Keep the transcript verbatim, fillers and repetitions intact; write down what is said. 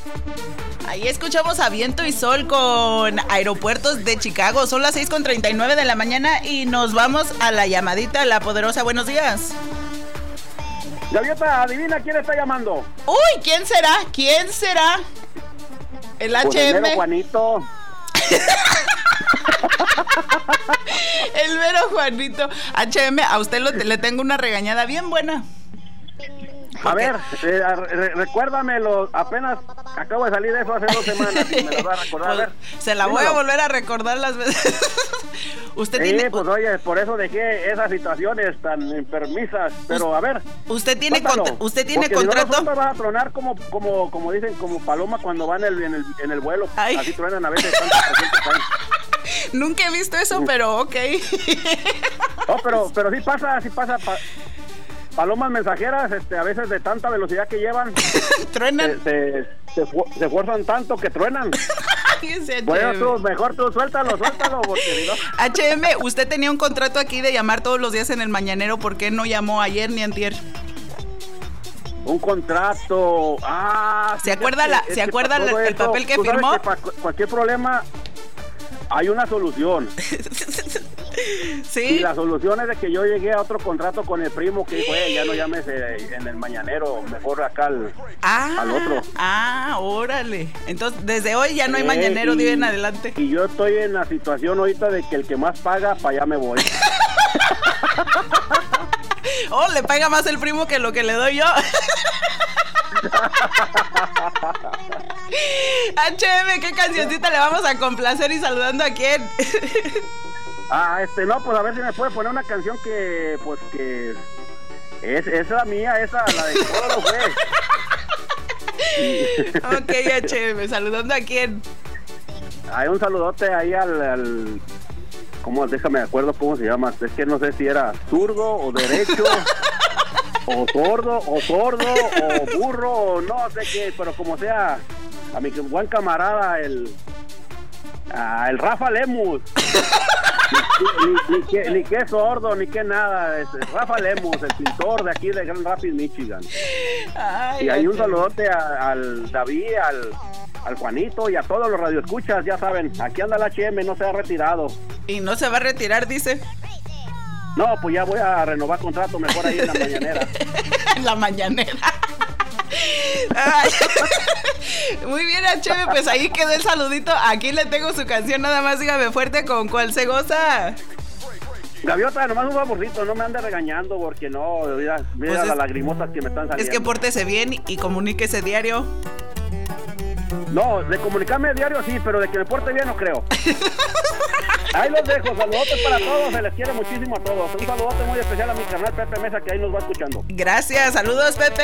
Ahí escuchamos a Viento y Sol con Aeropuertos de Chicago. Son las seis con treinta y nueve de la mañana y nos vamos a la llamadita, la poderosa. Buenos días. Gaviota, adivina quién está llamando. Uy, ¿quién será? ¿Quién será? El Pues H M. el mero Juanito. El mero Juanito. H M, a usted lo, le tengo una regañada bien buena. A ver, eh, re- recuérdamelo, apenas acabo de salir de eso hace dos semanas y me lo vas a recordar. Pues, a ver, se la voy dímelo. a volver a recordar las veces. Usted Sí, tiene, pues oye, por eso dejé esas situaciones tan enfermizas, pero a ver. usted tiene, cuéntalo, contra- usted tiene porque si no, contrato. nosotros vas a tronar como, como, como dicen, como paloma cuando van en el, en el, en el vuelo. Ay. Así truenan a veces. tantos por ciento caen. Nunca he visto eso, pero ok. No, pero, pero sí pasa, sí pasa. Pa- palomas mensajeras, este, a veces de tanta velocidad que llevan, Truenan. se, se, se, fu- se esfuerzan tanto que truenan. Ese Bueno, H M. tú, mejor tú suéltalo, suéltalo, porque si no... H M, usted tenía un contrato aquí de llamar todos los días en el mañanero. ¿Por qué no llamó ayer ni antier? Un contrato. Ah, ¿Se acuerda la- es se que acuerda para todo el- el eso, papel que tú sabes firmó? que para cu- cualquier problema hay una solución. Y Sí. la solución es de que yo llegué a otro contrato con el primo que dijo, "Eh, ya no llames eh, en el mañanero, mejor acá al, Ah, al otro". ah, órale. Entonces, desde hoy ya no hay Eh, mañanero, y- de hoy en adelante. Y yo estoy en la situación ahorita de que el que más paga, para allá me voy. Oh, le paga más el primo que lo que le doy yo. H M, ¿qué cancioncita le vamos a complacer y saludando a quién? Ah, este, no, pues a ver si me puede poner una canción que, pues que... Es, es la mía, esa, la de todo lo fue. Ok, H M, saludando a quién. Hay un saludote ahí al, al ¿cómo? Déjame acuerdo cómo se llama. Es que no sé si era zurdo o derecho o sordo o sordo o burro o no sé qué, pero como sea, a mi buen camarada el ah, el Rafa Lemus. Ni, ni, ni, que, ni que sordo, ni que nada. Es Rafa Lemus, el pintor de aquí de Grand Rapids, Michigan. Ay, Y hay un H M. saludote a- al David, al, al Juanito y a todos los radioescuchas, ya saben, aquí anda el H M, no se ha retirado. Y no se va a retirar, dice. No, pues ya voy a renovar contrato mejor ahí en la mañanera. En la mañanera. Ay. Muy bien, H M, pues ahí quedó el saludito. Aquí le tengo su canción, nada más dígame fuerte con cuál se goza. Gaviota, nomás un favorcito, no me ande regañando porque no, mira, mira Pues es- las lagrimotas que me están saliendo. Es que pórtese bien y comuníquese diario. No, de comunicarme a diario sí, pero de que me porte bien no creo. Ahí los dejo, saludotes para todos, se les quiere muchísimo a todos. Un saludote muy especial a mi canal Pepe Mesa que ahí nos va escuchando. Gracias, saludos, Pepe.